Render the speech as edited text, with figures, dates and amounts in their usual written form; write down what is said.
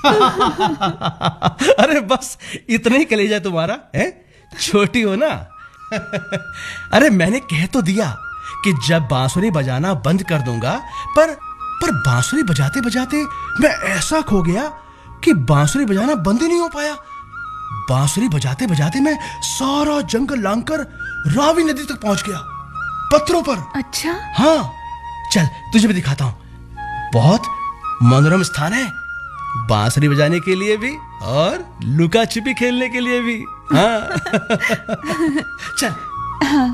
अरे बस इतना ही कलेजा तुम्हारा है, छोटी हो ना। अरे मैंने कह तो दिया कि जब बांसुरी बजाना बंद कर दूंगा, पर बांसुरी बजाते बजाते मैं ऐसा खो गया कि बांसुरी बजाना बंद ही नहीं हो पाया। बांसुरी बजाते बजाते मैं सारा जंगल लांघकर रावी नदी तक पहुंच गया, पत्थरों पर। अच्छा? हाँ, चल तुझे भी दिखाता हूं। बहुत मनोरम स्थान है, बांसुरी बजाने के लिए भी और लुका छिपी खेलने के लिए भी। हाँ। चल। हाँ।